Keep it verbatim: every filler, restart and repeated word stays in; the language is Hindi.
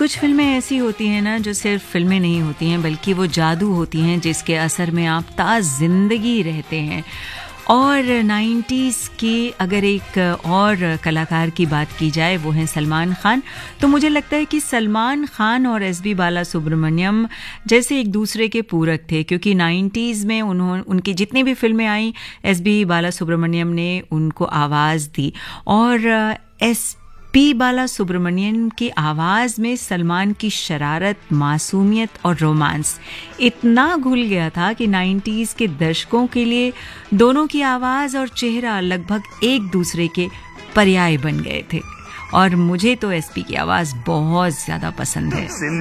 कुछ फिल्में ऐसी होती हैं ना जो सिर्फ फिल्में नहीं होती हैं बल्कि वो जादू होती हैं जिसके असर में आप ताज़िंदगी रहते हैं। और नाइंटीज़ की अगर एक और कलाकार की बात की जाए वो हैं सलमान खान। तो मुझे लगता है कि सलमान खान और एस पी बालासुब्रमण्यम जैसे एक दूसरे के पूरक थे, क्योंकि नाइंटीज़ में उन्होंने उनकी जितनी भी फिल्में आई एस पी बालासुब्रमण्यम ने उनको आवाज़ दी। और एस पी बालासुब्रमण्यम की आवाज़ में सलमान की शरारत, मासूमियत और रोमांस इतना घुल गया था कि नाइंटीज़ के दर्शकों के लिए दोनों की आवाज़ और चेहरा लगभग एक दूसरे के पर्याय बन गए थे। और मुझे तो एस पी की आवाज़ बहुत ज़्यादा पसंद है।